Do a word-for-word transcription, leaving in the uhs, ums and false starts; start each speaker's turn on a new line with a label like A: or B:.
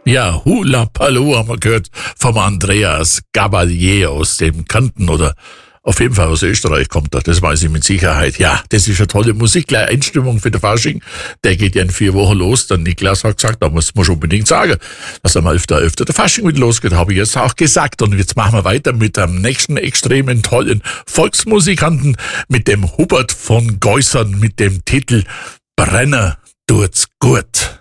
A: Ja, Hula Paloo haben wir gehört vom Andreas Gabalier aus dem Kanten oder auf jeden Fall aus Österreich kommt er, das weiß ich mit Sicherheit. Ja, das ist eine tolle Musik, gleich Einstimmung für den Fasching. Der geht ja in vier Wochen los. Der Niklas hat gesagt, da muss man schon unbedingt sagen, dass am elften elften der Fasching wieder losgeht, habe ich jetzt auch gesagt. Und jetzt machen wir weiter mit dem nächsten extremen tollen Volksmusikanten, mit dem Hubert von Geusern, mit dem Titel Brenner tut's gut.